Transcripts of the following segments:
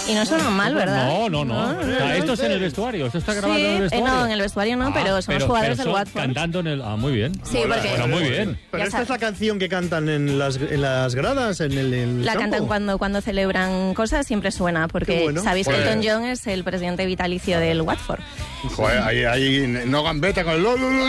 Y no suena mal, ¿verdad? No. Esto es en el vestuario, esto está grabado en el vestuario. No, en el vestuario no, pero son los jugadores del Watford. Cantando en el... muy bien. Sí, porque... Bueno, muy bien. Pero esta es la canción que cantan en las gradas, en el La campo. cantan cuando celebran cosas, siempre suena, porque sabéis que Elton John es el presidente vitalicio del Watford. Joder, ahí no gambeta con el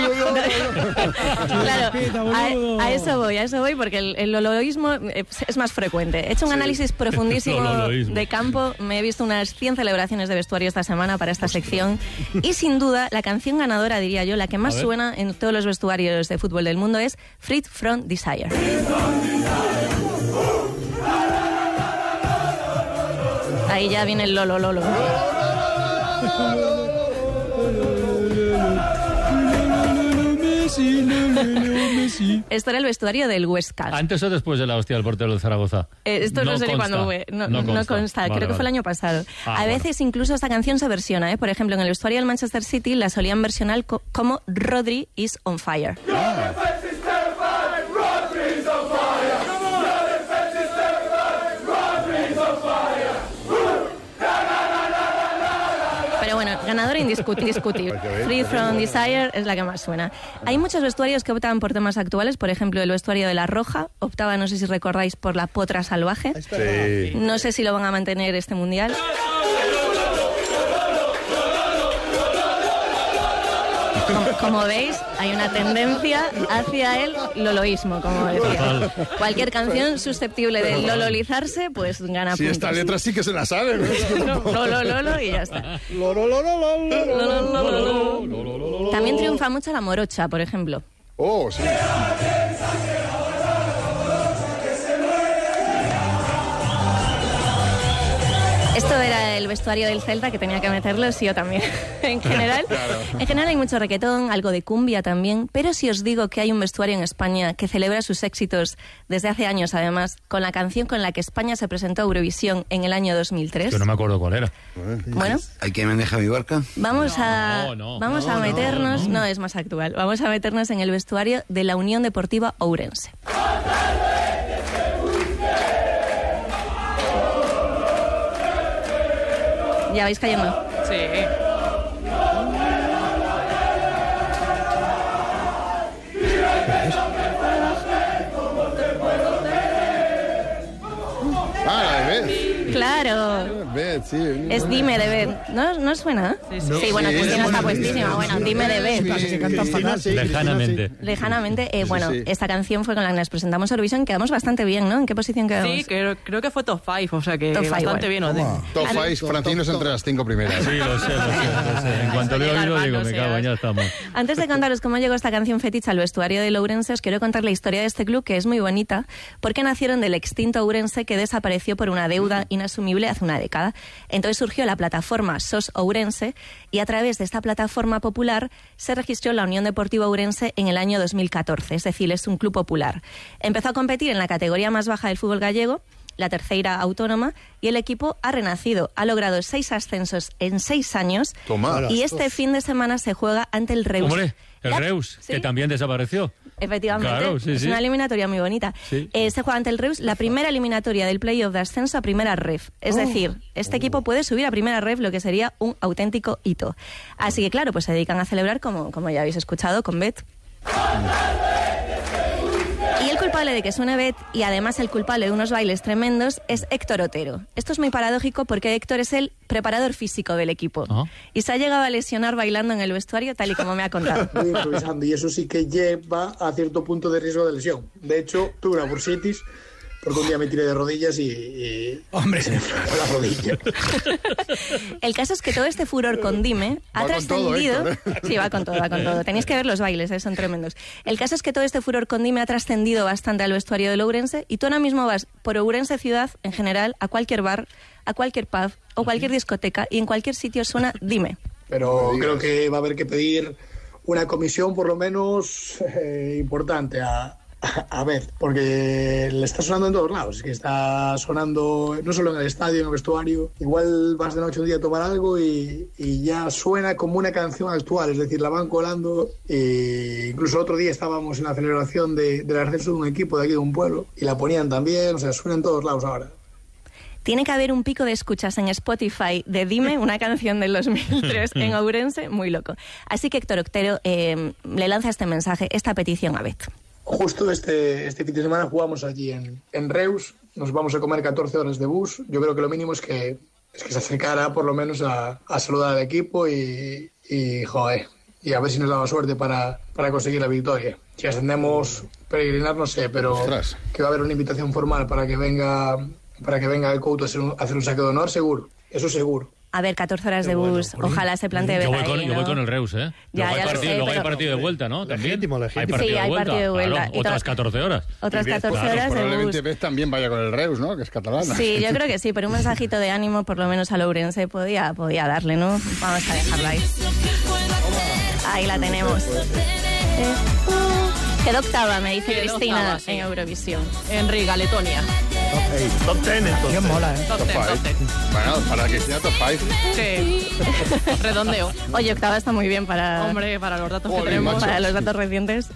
Claro, a eso voy, porque el loloísmo es más frecuente. He hecho un análisis profundísimo de campo, me he visto unas 100 celebraciones de vestuario esta semana para esta sección, y sin duda la canción ganadora, diría yo, la que más suena en todos los vestuarios de fútbol del mundo es Free From Desire. Ahí ya viene el lolo. Esto era el vestuario del Huesca. ¿Antes o después de la hostia del portero del Zaragoza? Esto no sé ni cuándo fue. No consta. Vale, creo que fue el año pasado. A veces incluso esta canción se versiona. Por ejemplo, en el vestuario del Manchester City la solían versionar como Rodri is on fire. Pero bueno, ganadora indiscutible. Free From Desire es la que más suena. Hay muchos vestuarios que optaban por temas actuales. Por ejemplo, el vestuario de La Roja optaba, no sé si recordáis, por la potra salvaje. Sí. No sé si lo van a mantener este mundial. Como veis, hay una tendencia hacia el loloísmo, como decía. Cualquier canción susceptible de lololizarse, pues gana puntos. Sí, esta letra sí que se la sabe. Lolo y ya está. También triunfa mucho la morocha, por ejemplo. Oh, sí. Esto era el vestuario del Celta, que tenía que meterlo, sí, yo también. En general hay mucho requetón, algo de cumbia también, pero si os digo que hay un vestuario en España que celebra sus éxitos desde hace años, además, con la canción con la que España se presentó a Eurovisión en el año 2003. Yo no me acuerdo cuál era. Bueno. ¿Hay quien maneja mi barca? Vamos a meternos... No, es más actual. Vamos a meternos en el vestuario de la Unión Deportiva Ourense. ¿Ya vais cayendo? Sí. La de Beth. Claro. Beth, sí. Es Dime de Beth. ¿No suena? Sí, bueno, Cristina está puestísima. Bueno, Dime de Beth. Lejanamente. Bueno, esta canción fue con la que nos presentamos a Eurovisión. Quedamos bastante bien, ¿no? ¿En qué posición quedamos? Sí, creo que fue top 5, o sea que top bastante bien. Top 5, Francino es entre las 5 primeras. Sí, lo sé. En cuanto lo he oído, digo, me cago, ya estamos. Antes de contaros cómo llegó esta canción fetiche al vestuario de Ourense, os quiero contar la historia de este club, que es muy bonita, porque nacieron del extinto Ourense, que desapareció por una deuda inasumible hace una década. Entonces surgió la plataforma SOS Ourense, y a través de esta plataforma popular se registró la Unión Deportiva Ourense en el año 2014, es decir, es un club popular. Empezó a competir en la categoría más baja del fútbol gallego, la tercera autónoma, y el equipo ha renacido. Ha logrado 6 ascensos en 6 años. Toma. Y este fin de semana se juega ante el Reus. Hombre, el Reus, ¿sí? Que también desapareció. Efectivamente, claro, es una eliminatoria muy bonita. Sí. Se juega ante el Reus, la primera eliminatoria del playoff de ascenso a primera ref. Es decir, este equipo puede subir a primera ref, lo que sería un auténtico hito. Así que claro, pues se dedican a celebrar, como ya habéis escuchado, con Beth. Y el culpable de que suene Beth, y además el culpable de unos bailes tremendos, es Héctor Otero. Esto es muy paradójico porque Héctor es el preparador físico del equipo. Y se ha llegado a lesionar bailando en el vestuario, tal y como me ha contado. Muy improvisando, y eso sí que lleva a cierto punto de riesgo de lesión. De hecho, tuve una bursitis, porque un día me tiré de rodillas y ¡hombre! Se me fue la rodilla. El caso es que todo este furor con Dime ha trascendido... Sí, va con todo. Tenéis que ver los bailes, son tremendos. El caso es que todo este furor con Dime ha trascendido bastante al vestuario del Ourense, y tú ahora mismo vas por Ourense ciudad, en general, a cualquier bar, a cualquier pub o cualquier discoteca, y en cualquier sitio suena Dime. Pero creo que va a haber que pedir una comisión, por lo menos, importante a ver, porque le está sonando en todos lados. Es que está sonando no solo en el estadio, en el vestuario. Igual vas de noche un día a tomar algo y ya suena como una canción actual, es decir, la van colando. Incluso otro día estábamos en la celebración del ascenso de un equipo de aquí de un pueblo y la ponían también, o sea, suena en todos lados ahora. Tiene que haber un pico de escuchas en Spotify de Dime, una canción del 2003 en Ourense, muy loco. Así que Héctor Octero le lanza este mensaje, esta petición a Beth. Justo este fin de semana jugamos allí en Reus, nos vamos a comer 14 horas de bus. Yo creo que lo mínimo es que se acercara por lo menos a saludar al equipo y a ver si nos daba suerte para conseguir la victoria. Si ascendemos, peregrinar no sé, pero Ostras. que va a haber una invitación formal para que venga el Couto a hacer un saque de honor, seguro, eso seguro. A ver, 14 horas de bus, ojalá se plantee Yo Beth voy, ahí, yo ¿no? voy con el Reus, ¿eh? Ya, Luego ya lo sé, hay pero- partido de vuelta, ¿no? ¿También? Legítimo. Hay partido Sí, de hay vuelta. partido de vuelta. Claro, Y otras 14 horas. Otras 14 Claro, horas de Probablemente bus. Beth también vaya con el Reus, ¿no? Que es catalana. Sí, yo creo que sí, pero un mensajito de ánimo por lo menos a Ourense podía darle, ¿no? Vamos a dejarla ahí. Ahí la tenemos. Quedó octava, me dice Quedó Cristina, octava, sí. en Eurovisión. En Riga, Letonia. Top 10, entonces. Qué mola, ¿eh? Top 10, top 10. Bueno, para Cristina top 5. Sí. Redondeo. Oye, octava está muy bien para, Hombre, para los datos que Joder, tenemos. macho. para los datos recientes.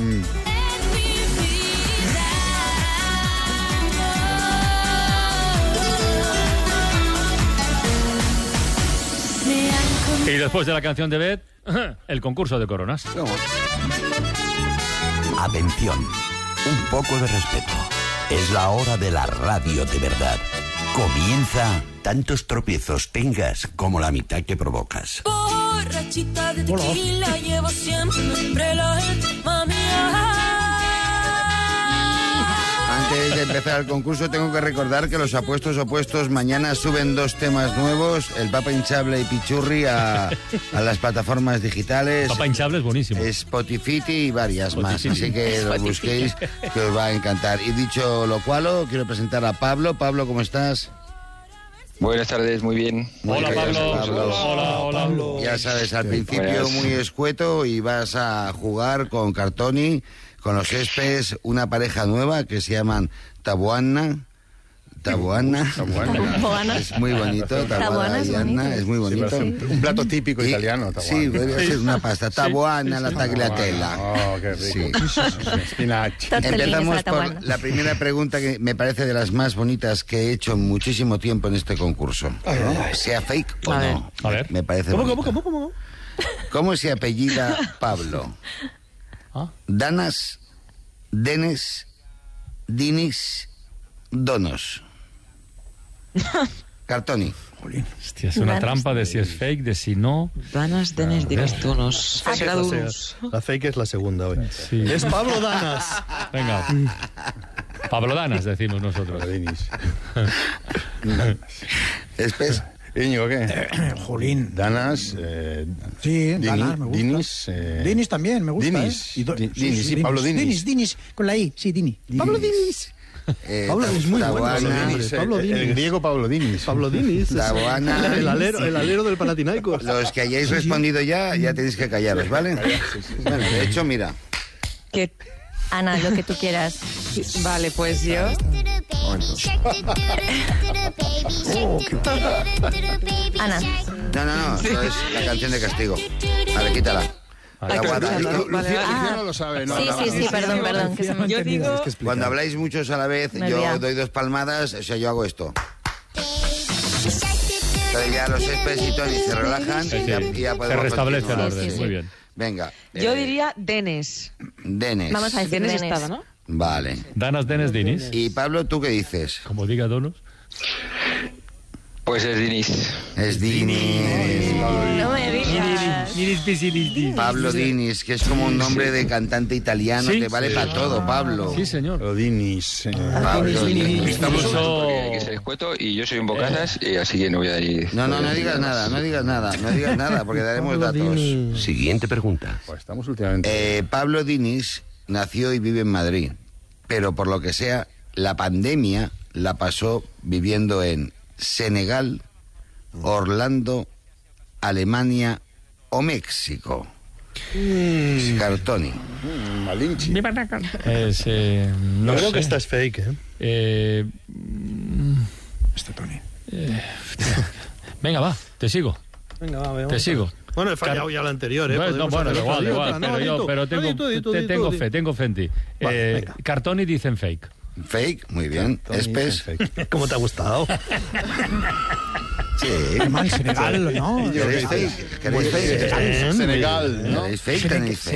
Y después de la canción de Beth, el concurso de coronas. Atención, un poco de respeto. Es la hora de la radio de verdad. Comienza tantos tropiezos tengas como la mitad que provocas. Borrachita de tequila, llevo siempre la última mía. Antes de empezar el concurso tengo que recordar que los apuestos opuestos mañana suben 2 temas nuevos, el Papa Hinchable y Pichurri a las plataformas digitales. Papa hinchable es buenísimo. Spotify y varias más, Spotify. así que lo busquéis, que os va a encantar. Y dicho lo cual, quiero presentar a Pablo. Pablo, ¿cómo estás? Buenas tardes, muy bien. Muy Hola, bien, Pablo. Hola. Ya sabes, al principio buenas. muy escueto y vas a jugar con Cartoni, con los Céspedes, una pareja nueva que se llaman Taboana. Taboana. Es muy bonito, Taboana Taboana es y Anna, bonito. es muy bonito. Un plato típico italiano, tabuana. Sí, podría ser una pasta. Taboana, la tagliatella. Oh, qué rico. Spinach. Tortellini Empezamos alla tabuana. por la primera pregunta que me parece de las más bonitas que he hecho en muchísimo tiempo en este concurso. Sea fake o no. A ver. Me parece ¿Cómo, bonita. cómo? ¿Cómo se apellida Pablo? Ah. Danas, Denes, Dinis, Donos. Cartoni. Hostia, es una trampa de si es fake, de si no. Danas, denes, dinestunos. La fake es la segunda hoy. Sí. Es Pablo Danas. Venga. Pablo Danas, decimos nosotros. Espes. Íñigo, ¿qué? Jolín. Danas, Sí, Danas, me gusta. Dinis. Dinis también, me gusta. Dinis. ¿eh? Dinis, sí, Pablo Dinis. Dinis, con la I, sí, Dini. Pablo Dinis. Pablo es muy bueno. Taboana, Pablo Dinis. El griego Pablo Dinis. Pablo Dinis. Taboana. El alero del Panathinaikos. Los que hayáis respondido ya tenéis que callaros, ¿vale? Bueno, de hecho, mira. ¿Qué? Ana, lo que tú quieras. Vale, pues yo. Ana. No, eso es la canción de castigo. Vale, quítala. Taboana, esto- Lucía no lo sabe, ¿no? Sí, perdón. Que se me... Yo digo. Cuando habláis muchos a la vez, Me he yo liado. doy 2 palmadas, o sea, yo hago esto. Entonces ya los Céspedes y Tony se relajan Sí, y ya se podemos restablece el continuar. orden. sí. Muy bien. Venga. Yo diría Denes. Denes. Vamos a decir Denes Denes. estaba, ¿no? Vale. Danas, Denes, Dinis. Y Pablo, ¿tú qué dices? Como diga Donos. Pues es Dinis. Es Dinis. No me digas. Pablo Dinis, que es como un nombre de cantante italiano, Sí, te vale sí. para todo, Pablo. Sí, señor. Pablo Dinis. Pablo Dinis. Incluso... Porque hay que ser escueto y yo soy un bocazas, y así que no voy a ir. No digas nada, porque daremos datos. Siguiente pregunta. Pues estamos últimamente. Pablo Dinis nació y vive en Madrid, pero por lo que sea, la pandemia la pasó viviendo en Senegal, Orlando, Alemania o México. Cartoni. Malinchi. Es, no Yo creo sé. que esta es fake, ¿eh? Este Tony. Venga, va, te sigo. Venga, va, veamos. Te sigo. Bueno, he fallado ya la anterior, ¿eh? No, Podemos bueno, hacer otra, igual, di otra. No, di tú. pero No, di tú, di tú, di tú, tengo di. fe en ti. Vale, venga. Cartoni dicen fake. Fake, muy bien. Espes. ¿Cómo te ha gustado? Sí. Mal, Senegal, ¿no? ¿Queréis fake? ¿Queréis fake? Senegal, ¿no? ¿Queréis fake? ¿Tenéis fake?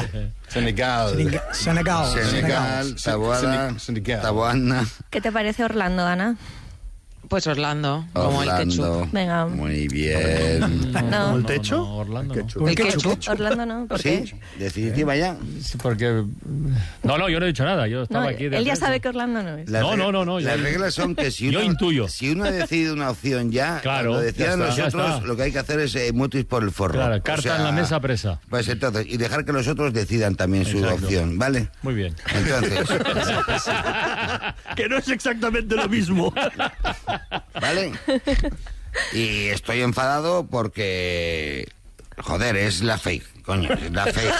Senegal. Taboada, Senegal. Taboana. ¿Qué te parece Orlando, Ana? Pues Orlando, como el ketchup. Orlando. Venga. Muy bien. No. ¿El techo? No, Orlando no. El ketchup. Orlando no, ¿por ¿Sí? qué? ¿Definitiva ya? Sí, porque... No, yo no he dicho nada. Yo estaba No, aquí de él ya prensa. sabe que Orlando no es. No. Las reglas son que si Yo uno, intuyo. si uno ha decidido una opción ya, Claro, cuando decidan ya los está, ya otros, está. lo que hay que hacer es mutis por el forro. Claro, O carta sea, en la mesa presa. Pues entonces, y dejar que los otros decidan también su Exacto. opción, ¿vale? Muy bien. Entonces, Que no es exactamente lo mismo. ¿vale? Y estoy enfadado porque... Joder, es la fake, coño, es la fake.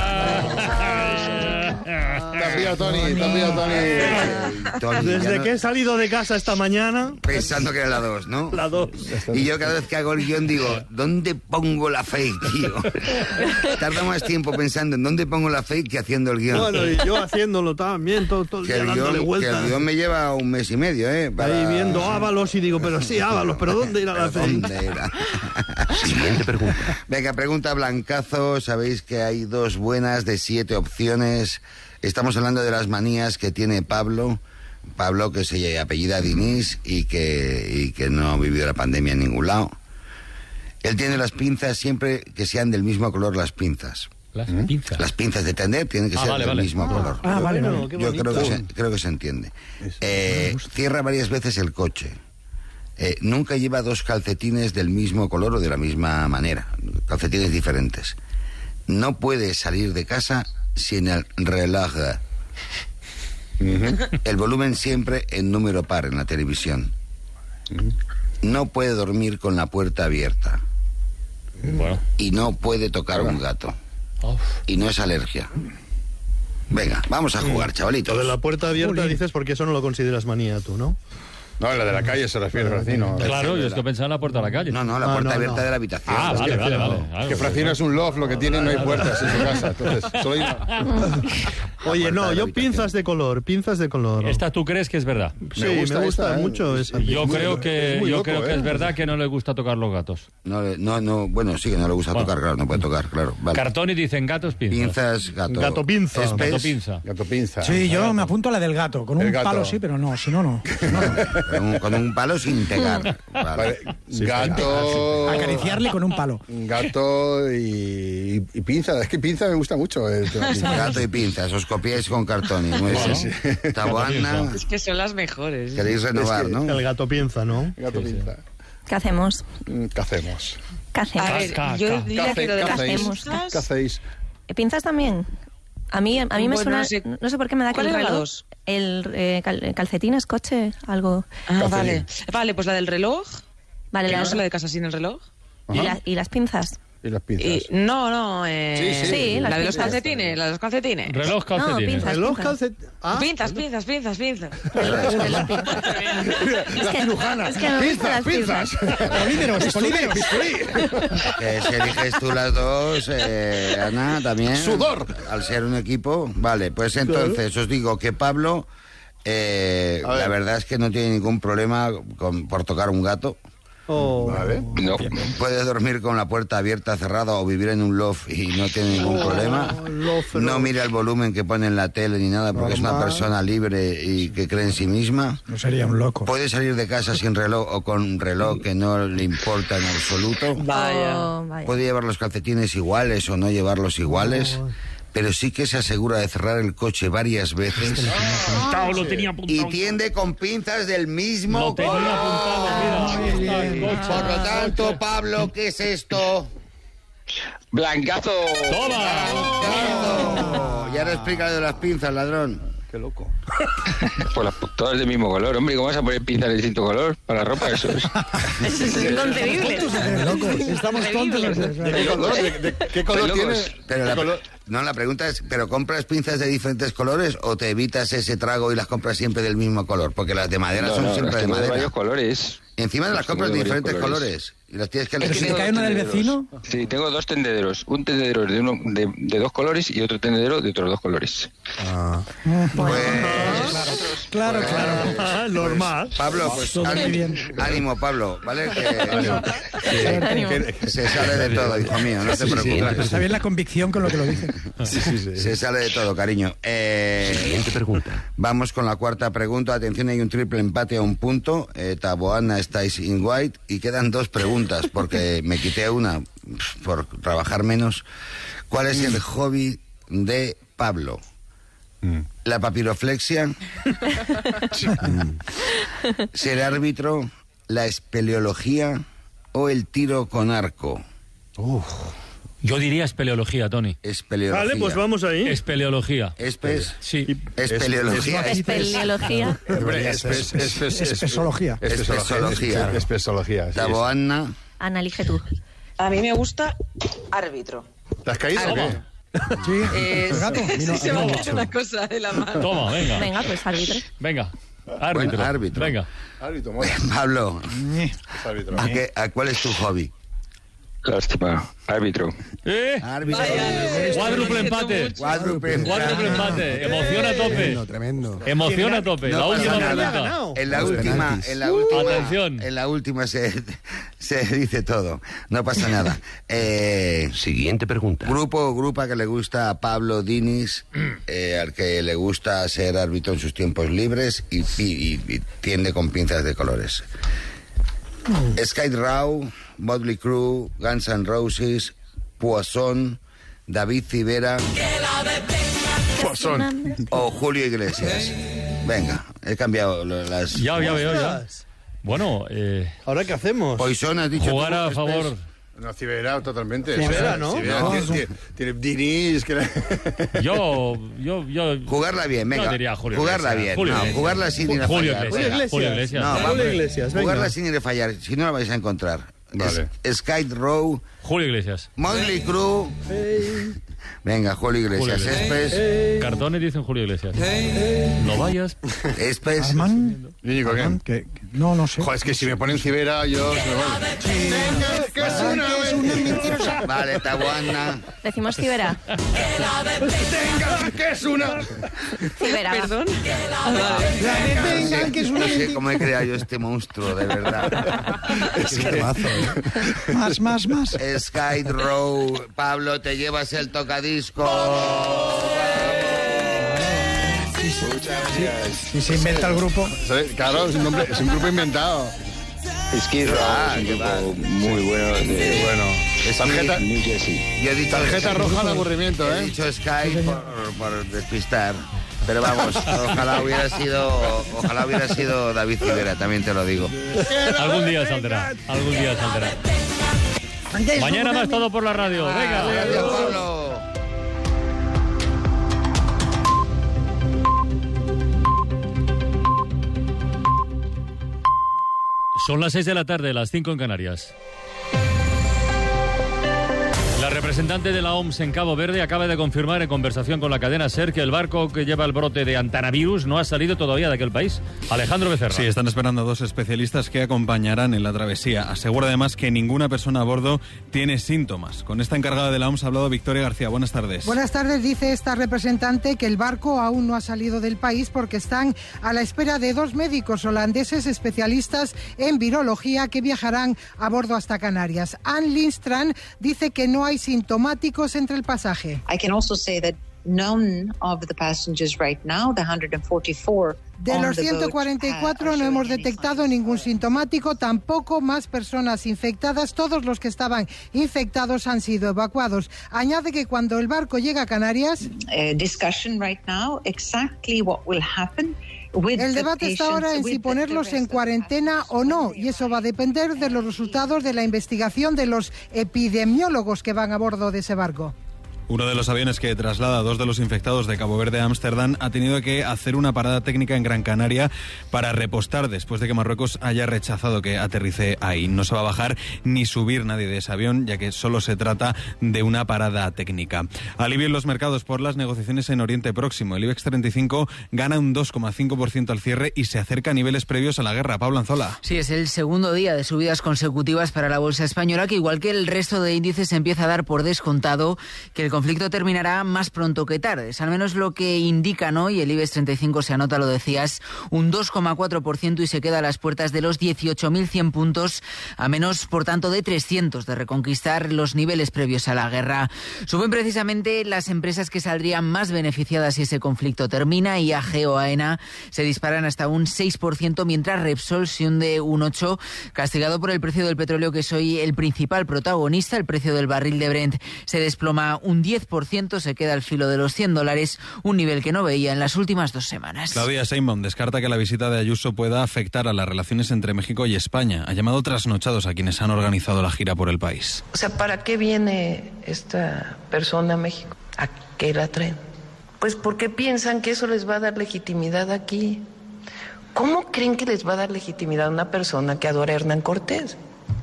Te has pillado, Tony. Tony, ya Desde no- que he salido de casa esta mañana, Pensando que era la 2, ¿no? la 2. Y yo cada vez que hago el guión digo, ¿dónde pongo la fake, tío? Tarda más tiempo pensando en dónde pongo la fake que haciendo el guión. Bueno, y yo haciéndolo también, todo el que, día el dándole guión, que vueltas. el guión me lleva 1 mes y medio, ¿eh? Ahí viendo Ábalos y digo, pero sí, Ábalos, pero ¿dónde irá la ¿Pero fake? dónde era? Siguiente pregunta. Venga, pregunta Blancazo. Sabéis que hay 2 buenas de 7 opciones. Estamos hablando de las manías que tiene Pablo. Pablo, que se apellida Diniz y que no ha vivido la pandemia en ningún lado. Él tiene las pinzas siempre que sean del mismo color las pinzas. Las pinzas. Las pinzas de tender tienen que ser vale, del vale. mismo color. Vale. Qué Yo bonito. creo que se entiende. Cierra varias veces el coche. Nunca lleva 2 calcetines del mismo color o de la misma manera. Calcetines diferentes. No puede salir de casa sin el reloj. El volumen siempre en número par en la televisión. No puede dormir con la puerta abierta. Bueno. Y no puede tocar un gato. Uf. Y no es alergia. Venga, vamos a jugar, chavalitos. Lo de la puerta abierta dices porque eso no lo consideras manía tú, ¿no? No, la de la calle se refiere, Francino. Claro, yo es que pensaba en la puerta de la calle. No, la puerta abierta de la habitación. Ah, vale. Claro, Que Francino es un loft, lo que tiene no hay puertas en su casa. Entonces, solo hay una... Oye, puerta no, de la yo habitación. pinzas de color. ¿Esta tú crees que es verdad? Sí, me gusta esta, mucho esa. Yo muy- creo que es muy loco, es verdad que no le gusta tocar los gatos. No, bueno, sí que no le gusta Bueno. tocar, claro, no puede tocar, claro. Vale. Cartoni dicen gatos, pinzas. Pinzas, gato. Gato pinza. Espes, Gato pinza. Gato pinza. Sí, yo me apunto a la del gato. Con El un gato. palo sí, pero no, si no, no. con un palo sin pegar. Vale. Vale, gato... Acariciarle con un palo. Gato y pinza. Es que pinza me gusta mucho. Gato y pinzas, os copiáis con Cartoni. Muy bien. Taboana, Es que son las mejores. queréis renovar, ¿no? El gato pinza, ¿no? Gato pinza. ¿Qué hacemos? ¿Qué hacemos? ¿Qué hacemos? A ver, yo diría que lo de las pinzas... ¿Qué hacéis? ¿Pinzas también? A mí me Bueno, suena... no sé. No sé por qué me da que ¿Cuál el era la reloj... dos? Calcetines, coche, algo... Ah, vale. Vale, pues la del reloj. Vale, Que la- no se la de casa sin el reloj. y las pinzas. Y las pinzas. No, Sí, la las de los pinzas. calcetines, la de los calcetines. Reloj, calcetines. pinzas. Reloj calcet... Ah, Pinzas. Es que me gustan las pinzas. Polímeros. Que si eliges tú las 2, Ana, también. Sudor. Al ser un equipo. Vale, pues entonces os digo que Pablo, la verdad es que no tiene ningún problema por tocar un gato. oh. Vale. No. Puede dormir con la puerta abierta, cerrada o vivir en un loft y no tiene ningún problema. loft, No loft. mira el volumen que pone en la tele ni nada porque es una Normal. persona libre y que cree en sí misma. No sería un loco. Puede salir de casa sin reloj o con un reloj que no le importa en absoluto. Vaya. Oh, vaya. Puede llevar los calcetines iguales o no llevarlos iguales. Pero sí que se asegura de cerrar el coche varias veces. Lo tenía apuntado. Y tiende con pinzas del mismo Lo tenía color. apuntado, mira. Ahí está el coche. Por lo tanto, Pablo, ¿qué es esto? Blancazo. ¡Toma! Y ahora explica lo de las pinzas, ladrón. Qué loco. Pues todas del mismo color. Hombre, ¿cómo vas a poner pinzas de distinto color para la ropa? Eso es. Es inconcebible. Estamos tontos. ¿De qué color? ¿De qué color Locos. tiene? Pero ¿Qué color? la pregunta es, ¿pero compras pinzas de diferentes colores o te evitas ese trago y las compras siempre del mismo color? Porque las de madera No, son no, siempre las de tengo de madera. varios colores. Encima de las Las tengo compras de de varios diferentes colores. colores. Y los tienes que ¿Pero elegir. si te cae uno del vecino? Sí, tengo 2 tendederos. Un tendedero de 2 colores y otro tendedero de otros 2 colores. Claro. Normal. Pablo, pues Todo muy bien. ánimo, Pablo, ¿vale? Que se sale de todo, hijo mío, no te preocupes. Está bien la convicción con lo que lo dice. Se sale de todo, cariño. Siguiente pregunta. Vamos con la cuarta pregunta. Atención, hay un triple empate a un punto. Taboana estáis in white y quedan 2 preguntas porque me quité una por trabajar menos. ¿Cuál es el hobby de Pablo? ¿La papiroflexia? ¿Ser árbitro? ¿La espeleología? ¿O el tiro con arco? Yo diría espeleología, Tony. Espeleología. Vale, pues vamos ahí. Espeleología. Sí. Espeleología. Espeleología. Espesología. Espeleología. Taboana. Ana, elige tú. A mí me gusta árbitro. ¿Te has caído o qué? Sí, el gato. Sí, se me ha caído una cosa de la mano. Toma, venga. Venga, pues árbitro. Venga. Árbitro. Bueno, árbitro. Venga. Árbitro, mola. Pablo, Árbitro. ¿cuál es tu hobby? Lástima. Árbitro. Árbitro. Cuádruple empate. Cuádruple empate. Emoción a tope. Tremendo. Emoción a tope. No La pasa última nada. pregunta. En la Los última, penaltis. Atención. En la última se dice todo. No pasa nada. Siguiente pregunta. Grupo o grupa que le gusta a Pablo Diniz, al que le gusta ser árbitro en sus tiempos libres y tiende con pinzas de colores. Skid Row, Motley Crue, Guns N' Roses, Poison, David Civera o Julio Iglesias. Venga, he cambiado las... Ya veo, ya. Bueno, ¿Ahora qué hacemos? Poison, has dicho jugar tú, a favor... No, Cibera totalmente. Cibera, ¿no? Cibera tiene Diniz. Yo... Jugarla bien, venga. Yo diría Julio jugarla Iglesias. bien. Julio No, Iglesias. jugarla sin ir a Julio fallar. Iglesias. Julio Iglesias. No, Julio vamos, Iglesias, venga. jugarla sin ir a fallar, si no la vais a encontrar. Vale. Skid Row, Julio Iglesias. Motley Crue. Venga, Julio Iglesias. Julio Iglesias. Espes. Cartones dicen Julio Iglesias. No vayas. Espes. Armán. Íñigo, ¿qué? No sé. Joder, es que si me ponen Cibera, yo... Que es una mentirosa. Vale, Taboana. Decimos Cibera. ¡Venga, que es una! Cibera. va. Perdón. Venga, que es una No sé mentira. cómo he creado yo este monstruo, de verdad. Es que... Más. Skid Row. Pablo, te llevas el tocadisco. Si se inventa el grupo. ¿Sabes? Claro, es un grupo inventado. Skid Row es un grupo muy bueno de... Bueno. Tarjeta, New Jersey. Yo he dicho tarjeta roja de aburrimiento, He ¿eh? dicho Sky por despistar. Pero vamos, ojalá hubiera sido David Civera, también te lo digo. Algún día saldrá. Mañana más todo por la radio. Venga. Gracias, Pablo. Son las 6 de la tarde, las 5 en Canarias. La representante de la OMS en Cabo Verde acaba de confirmar en conversación con la cadena SER que el barco que lleva el brote de antanavirus no ha salido todavía de aquel país. Alejandro Becerra. Sí, están esperando a 2 especialistas que acompañarán en la travesía. Asegura además que ninguna persona a bordo tiene síntomas. Con esta encargada de la OMS ha hablado Victoria García. Buenas tardes. Buenas tardes. Dice esta representante que el barco aún no ha salido del país porque están a la espera de 2 médicos holandeses especialistas en virología que viajarán a bordo hasta Canarias. Ann Lindstrand dice que no hay sintomáticos entre el pasaje. I can also say that none of the passengers right now, the 144 De los 144 no hemos detectado ningún sintomático, tampoco más personas infectadas. Todos los que estaban infectados han sido evacuados. Añade que cuando el barco llega a Canarias, discussion right now exactly what will happen. El debate está ahora en si ponerlos en cuarentena o no, y eso va a depender de los resultados de la investigación de los epidemiólogos que van a bordo de ese barco. Uno de los aviones que traslada a 2 de los infectados de Cabo Verde a Ámsterdam ha tenido que hacer una parada técnica en Gran Canaria para repostar después de que Marruecos haya rechazado que aterrice ahí. No se va a bajar ni subir nadie de ese avión, ya que solo se trata de una parada técnica. Alivio en los mercados por las negociaciones en Oriente Próximo. El IBEX 35 gana un 2,5% al cierre y se acerca a niveles previos a la guerra. Pablo Anzola. Sí, es el segundo día de subidas consecutivas para la bolsa española, que igual que el resto de índices empieza a dar por descontado que el conflicto terminará más pronto que tarde. Es al menos lo que indica, ¿no? Y el IBEX 35 se anota, lo decías, un 2,4% y se queda a las puertas de los 18.100 puntos, a menos, por tanto, de 300 de reconquistar los niveles previos a la guerra. Suben precisamente las empresas que saldrían más beneficiadas si ese conflicto termina. IAG o AENA se disparan hasta un 6%, mientras Repsol se hunde un 8%, castigado por el precio del petróleo, que es hoy el principal protagonista. El precio del barril de Brent se desploma un 10%, se queda al filo de los $100, un nivel que no veía en las últimas 2 semanas. Claudia Sheinbaum descarta que la visita de Ayuso pueda afectar a las relaciones entre México y España. Ha llamado trasnochados a quienes han organizado la gira por el país. O sea, ¿para qué viene esta persona a México? ¿A qué la traen? Pues porque piensan que eso les va a dar legitimidad aquí. ¿Cómo creen que les va a dar legitimidad a una persona que adora a Hernán Cortés?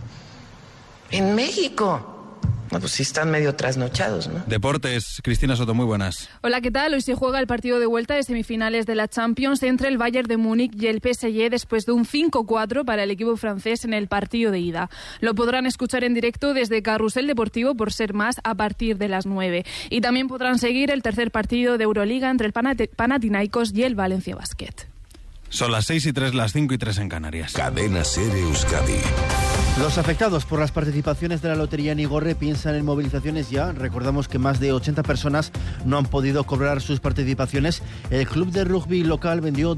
En México. No, pues sí están medio trasnochados, ¿no? Deportes, Cristina Soto, muy buenas. Hola, ¿qué tal? Hoy se juega el partido de vuelta de semifinales de la Champions entre el Bayern de Múnich y el PSG después de un 5-4 para el equipo francés en el partido de ida. Lo podrán escuchar en directo desde Carrusel Deportivo, por ser más, a partir de las 9. Y también podrán seguir el tercer partido de Euroliga entre el Panathinaikos y el Valencia Basket. Son las 6:03, las 5:03 en Canarias. Cadena SER Euskadi. Los afectados por las participaciones de la Lotería Nigorre piensan en movilizaciones ya. Recordamos que más de 80 personas no han podido cobrar sus participaciones. El club de rugby local vendió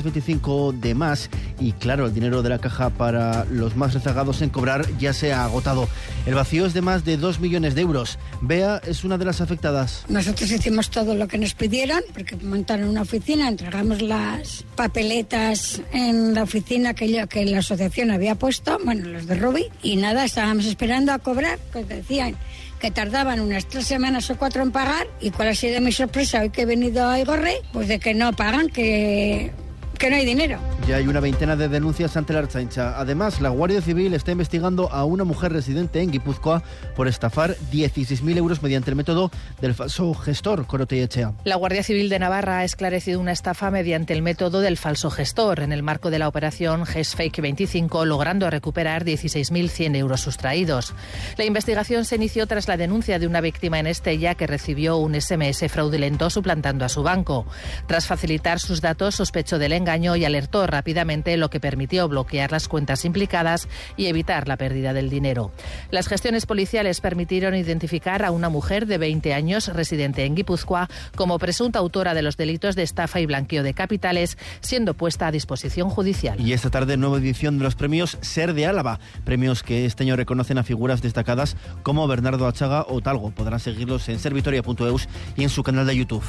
225 de más y, claro, el dinero de la caja para los más rezagados en cobrar ya se ha agotado. El vacío es de más de 2 millones de euros. Bea es una de las afectadas. Nosotros hicimos todo lo que nos pidieron, porque montaron una oficina, entregamos las papeletas en la oficina que la asociación había puesto, bueno, los de Ruby, y nada, estábamos esperando a cobrar, que decían que tardaban unas 3 semanas o 4 en pagar, y cuál ha sido mi sorpresa hoy que he venido a Igorre, pues de que no pagan, que no hay dinero. Ya hay una veintena de denuncias ante la Ertzaintza. Además, la Guardia Civil está investigando a una mujer residente en Guipúzcoa por estafar 16.000 euros mediante el método del falso gestor, Corote Echea. La Guardia Civil de Navarra ha esclarecido una estafa mediante el método del falso gestor en el marco de la operación GESFAKE 25, logrando recuperar 16.100 euros sustraídos. La investigación se inició tras la denuncia de una víctima en Estella que recibió un SMS fraudulento suplantando a su banco. Tras facilitar sus datos, sospechó del engaño y alertó rápidamente, lo que permitió bloquear las cuentas implicadas y evitar la pérdida del dinero. Las gestiones policiales permitieron identificar a una mujer de 20 años residente en Guipúzcoa como presunta autora de los delitos de estafa y blanqueo de capitales, siendo puesta a disposición judicial. Y esta tarde, nueva edición de los premios SER de Álava, premios que este año reconocen a figuras destacadas como Bernardo Achaga o Talgo. Podrán seguirlos en servitoria.eus y en su canal de YouTube.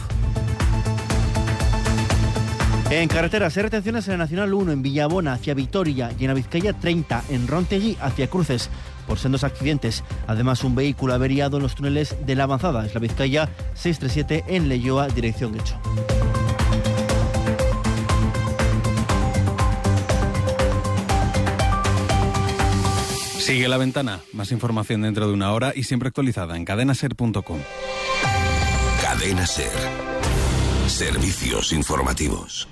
En carreteras, hay retenciones en la Nacional 1 en Villabona hacia Vitoria y en la Vizcaya 30 en Rontegui hacia Cruces por sendos accidentes. Además, un vehículo averiado en los túneles de la Avanzada. Es la Vizcaya 637 en Leioa, dirección Guecho. Sigue La Ventana. Más información dentro de una hora y siempre actualizada en cadenaser.com. Cadena SER. Servicios informativos.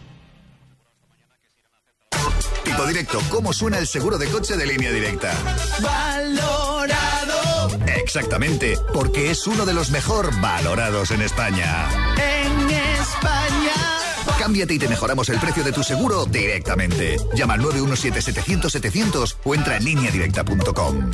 Tipo Directo, ¿cómo suena el seguro de coche de Línea Directa? Valorado. Exactamente, porque es uno de los mejor valorados en España. En España. Cámbiate y te mejoramos el precio de tu seguro directamente. Llama al 917-700-700 o entra en lineadirecta.com.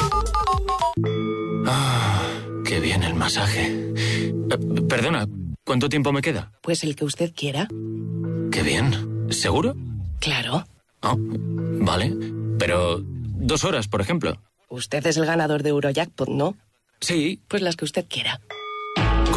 Ah, qué bien el masaje. Perdona, ¿cuánto tiempo me queda? Pues el que usted quiera. Qué bien. ¿Seguro? Claro. Oh, vale. Pero 2 horas, por ejemplo. Usted es el ganador de Eurojackpot, ¿no? Sí. Pues las que usted quiera.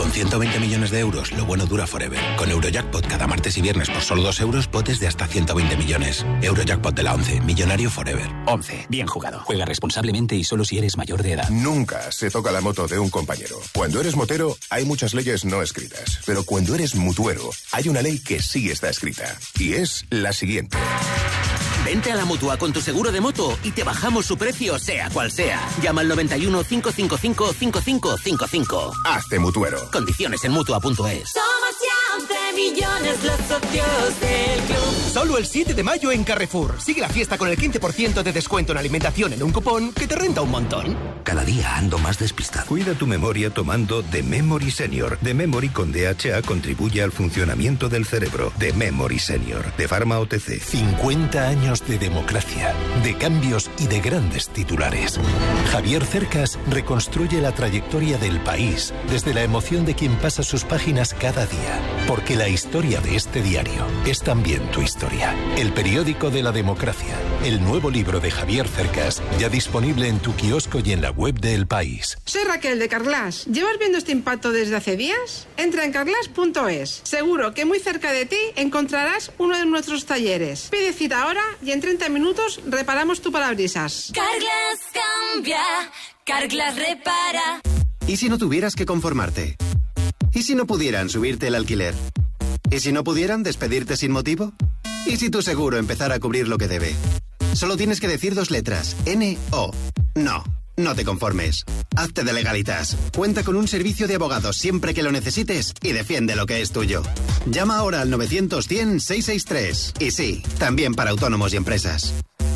Con 120 millones de euros, lo bueno dura forever. Con Eurojackpot cada martes y viernes por solo 2 euros, potes de hasta 120 millones. Eurojackpot de la 11, millonario forever. 11. Bien jugado. Juega responsablemente y solo si eres mayor de edad. Nunca se toca la moto de un compañero. Cuando eres motero, hay muchas leyes no escritas. Pero cuando eres mutuero, hay una ley que sí está escrita. Y es la siguiente. Vente a la Mutua con tu seguro de moto y te bajamos su precio, sea cual sea. Llama al 91 555 5555. Hazte mutuero. Condiciones en Mutua.es. Somos ya 11 millones los socios del club. Solo el 7 de mayo en Carrefour. Sigue la fiesta con el 15% de descuento en alimentación en un cupón que te renta un montón. Cada día ando más despistado. Cuida tu memoria tomando The Memory Senior. The Memory con DHA contribuye al funcionamiento del cerebro. The Memory Senior. De Pharma OTC. 50 años de democracia, de cambios y de grandes titulares. Javier Cercas reconstruye la trayectoria del país desde la emoción de quien pasa sus páginas cada día. Porque la historia de este diario es también tu historia. El periódico de la democracia. El nuevo libro de Javier Cercas, ya disponible en tu kiosco y en la web de El País. Soy Raquel de Carglass. ¿Llevas viendo este impacto desde hace días? Entra en carglass.es. Seguro que muy cerca de ti encontrarás uno de nuestros talleres. Pide cita ahora y en 30 minutos reparamos tu parabrisas. Carglass cambia, Carglass repara. ¿Y si no tuvieras que conformarte? ¿Y si no pudieran subirte el alquiler? ¿Y si no pudieran despedirte sin motivo? ¿Y si tu seguro empezara a cubrir lo que debe? Solo tienes que decir 2 letras, N-O. No, no te conformes. Hazte de Legalitas. Cuenta con un servicio de abogados siempre que lo necesites y defiende lo que es tuyo. Llama ahora al 900-100-663. Y sí, también para autónomos y empresas.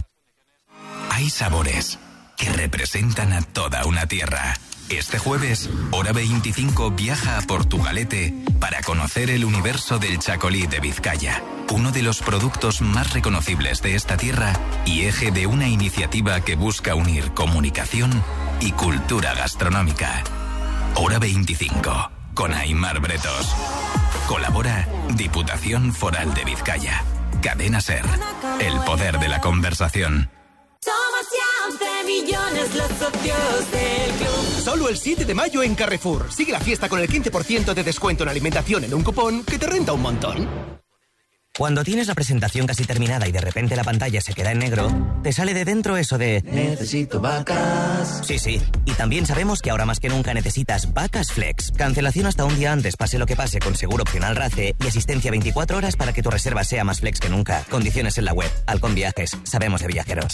Hay sabores que representan a toda una tierra. Este jueves, Hora 25 viaja a Portugalete para conocer el universo del chacolí de Vizcaya, uno de los productos más reconocibles de esta tierra y eje de una iniciativa que busca unir comunicación y cultura gastronómica. Hora 25, con Aimar Bretos. Colabora Diputación Foral de Vizcaya. Cadena SER, el poder de la conversación. Somos ya 11 millones los socios del club. Solo el 7 de mayo en Carrefour. Sigue la fiesta con el 15% de descuento en alimentación en un cupón que te renta un montón. Cuando tienes la presentación casi terminada y de repente la pantalla se queda en negro, te sale de dentro eso de... Necesito vacas. Sí. Y también sabemos que ahora más que nunca necesitas Vacas Flex. Cancelación hasta un día antes, pase lo que pase, con seguro opcional RACE y asistencia 24 horas para que tu reserva sea más flex que nunca. Condiciones en la web. Halcón Viajes. Sabemos de viajeros.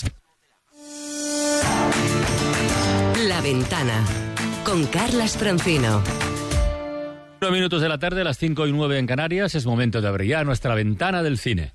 La Ventana, con Carlas Francino. 9 minutos de la tarde, las 5:09 en Canarias. Es momento de abrir ya nuestra ventana del cine.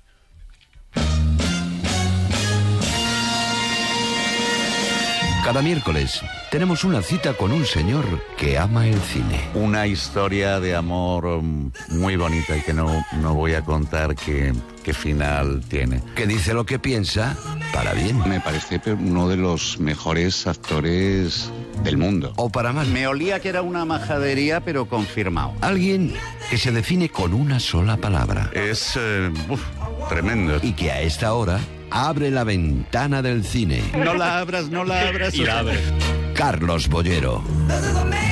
Cada miércoles tenemos una cita con un señor que ama el cine. Una historia de amor muy bonita y que no voy a contar qué final tiene. Que dice lo que piensa para bien. Me parece uno de los mejores actores del mundo. O para mal. Me olía que era una majadería, pero confirmado. Alguien que se define con una sola palabra. Es tremendo. Y que a esta hora abre la ventana del cine. No la abras. Y la abre. Carlos Bollero.